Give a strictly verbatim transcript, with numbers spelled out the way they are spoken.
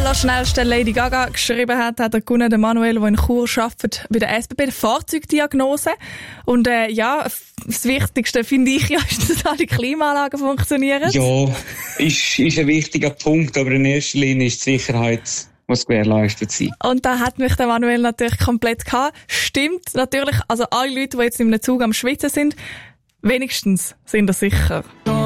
aller schnellsten Lady Gaga geschrieben hat, hat er gewonnen, der Manuel, der in Chur arbeitet, bei der S B B, der Fahrzeugdiagnose. Und äh, ja, das Wichtigste finde ich ja, ist, dass alle Klimaanlagen funktionieren. Ja, ist, ist ein wichtiger Punkt, aber in erster Linie ist die Sicherheit, muss gewährleistet sein. Und da hat mich der Manuel natürlich komplett gehabt. Stimmt, natürlich, also alle Leute, die jetzt in einem Zug am Schwitzen sind, wenigstens sind da sicher.